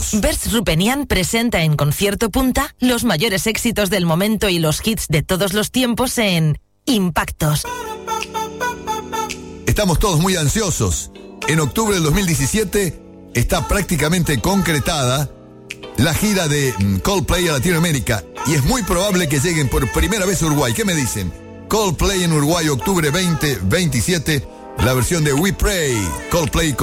Bers Rupenian presenta en Concierto Punta los mayores éxitos del momento y los hits de todos los tiempos en Impactos. Estamos todos muy ansiosos. En octubre del 2017 está prácticamente concretada la gira de Coldplay a Latinoamérica y es muy probable que lleguen por primera vez a Uruguay. ¿Qué me dicen? Coldplay en Uruguay, octubre 2027, la versión de We Pray, Coldplay